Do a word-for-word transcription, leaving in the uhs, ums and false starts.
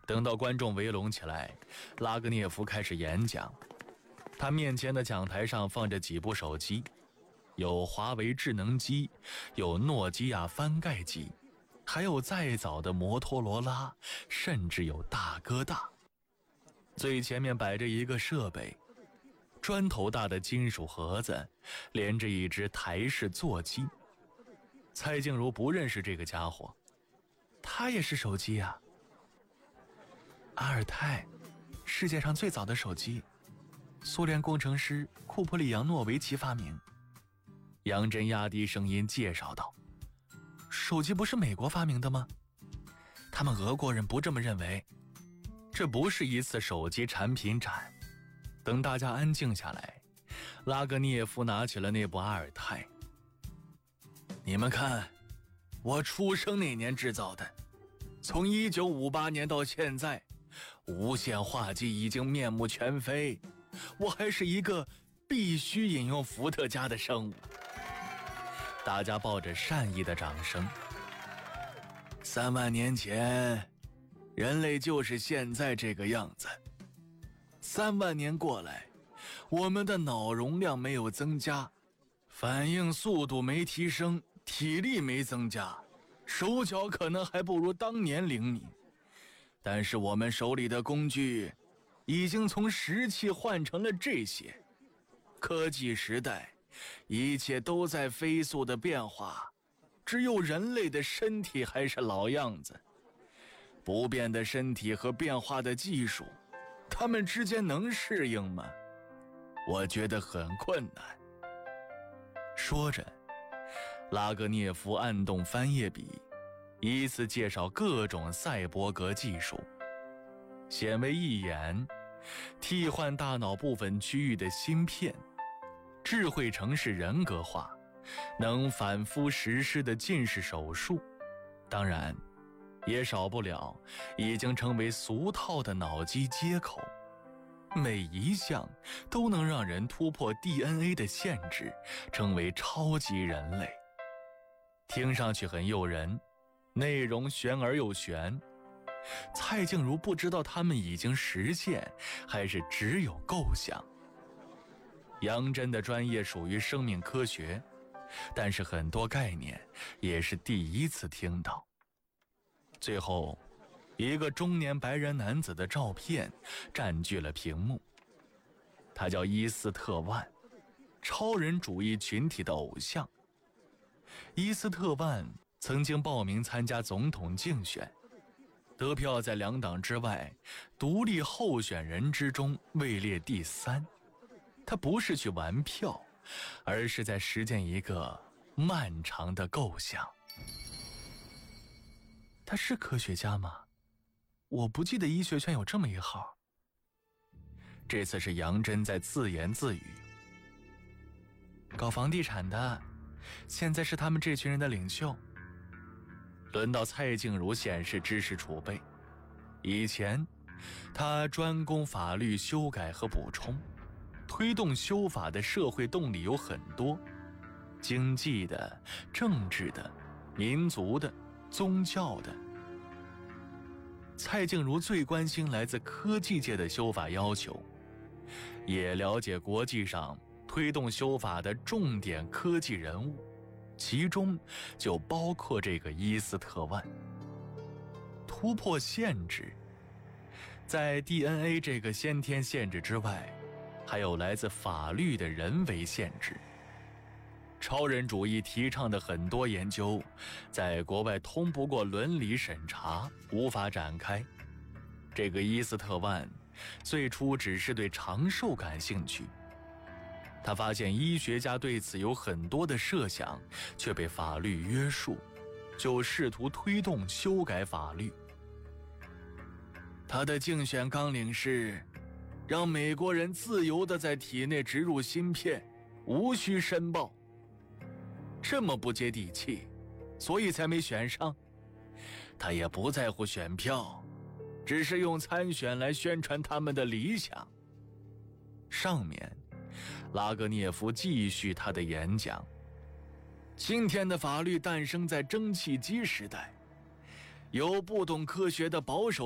等到观众围拢起来，拉格涅夫开始演讲。他面前的讲台上放着几部手机，有华为智能机，有诺基亚翻盖机，还有再早的摩托罗拉，甚至有大哥大。最前面摆着一个设备，砖头大的金属盒子，连着一只台式座机。蔡静茹不认识这个家伙，他也是手机啊。阿尔泰，世界上最早的手机，苏联工程师库普里扬诺维奇发明。杨真压低声音介绍道：手机不是美国发明的吗？他们俄国人不这么认为。这不是一次手机产品展。等大家安静下来，拉格涅夫拿起了那部阿尔泰。你们看，我出生那年制造的，从一九五八年到现在，无线话机已经面目全非，我还是一个必须饮用伏特加的生物。大家抱着善意的掌声。三万年前，人类就是现在这个样子。三万年过来，我们的脑容量没有增加，反应速度没提升，体力没增加，手脚可能还不如当年灵敏。但是我们手里的工具已经从石器换成了这些。科技时代，一切都在飞速的变化，只有人类的身体还是老样子。不变的身体和变化的技术，他们之间能适应吗？我觉得很困难。说着，拉格涅夫按动翻页笔，依次介绍各种赛博格技术。显微一眼，替换大脑部分区域的芯片，智慧城市人格化，能反复实施的近视手术，当然也少不了已经成为俗套的脑机接口。每一项都能让人突破 D N A 的限制，成为超级人类。听上去很诱人，内容玄而又玄。蔡静茹不知道他们已经实现，还是只有构想。杨真的专业属于生命科学，但是很多概念也是第一次听到。最后，一个中年白人男子的照片占据了屏幕。他叫伊斯特万，超人主义群体的偶像。伊斯特万曾经报名参加总统竞选，得票在两党之外独立候选人之中位列第三。他不是去玩票，而是在实践一个漫长的构想。他是科学家吗？我不记得医学圈有这么一号。这次是杨真在自言自语。搞房地产的，现在是他们这群人的领袖。轮到蔡静茹显示知识储备。以前，他专攻法律修改和补充，推动修法的社会动力有很多，经济的、政治的、民族的、宗教的。蔡静茹最关心来自科技界的修法要求，也了解国际上推动修法的重点科技人物，其中就包括这个伊斯特万。突破限制，在 D N A 这个先天限制之外，还有来自法律的人为限制。超人主义提倡的很多研究，在国外通不过伦理审查，无法展开。这个伊斯特万最初只是对长寿感兴趣，他发现医学家对此有很多的设想，却被法律约束，就试图推动修改法律。他的竞选纲领是让美国人自由地在体内植入芯片，无需申报。这么不接地气，所以才没选上。他也不在乎选票，只是用参选来宣传他们的理想。上面，拉格涅夫继续他的演讲。今天的法律诞生在蒸汽机时代，有不懂科学的保守